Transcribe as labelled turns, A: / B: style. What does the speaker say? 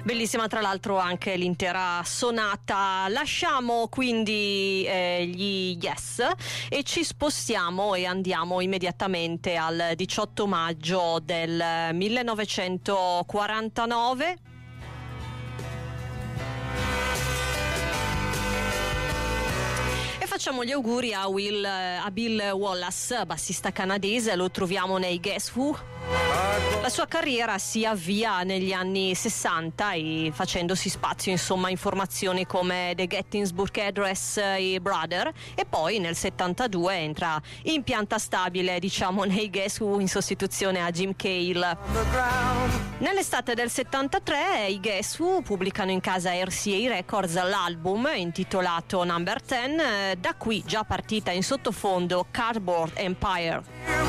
A: Bellissima tra l'altro anche l'intera sonata. Lasciamo quindi gli Yes e ci spostiamo e andiamo immediatamente al 18 maggio del 1949. Facciamo gli auguri a Bill Wallace, bassista canadese, lo troviamo nei Guess Who. La sua carriera si avvia negli anni 60 e facendosi spazio insomma in formazioni come The Gettysburg Address e Brother, e poi nel 72 entra in pianta stabile diciamo nei Guess Who in sostituzione a Jim Cale. Nell'estate del 73 i Guess Who pubblicano in casa RCA Records l'album intitolato Number 10, da qui già partita in sottofondo Cardboard Empire.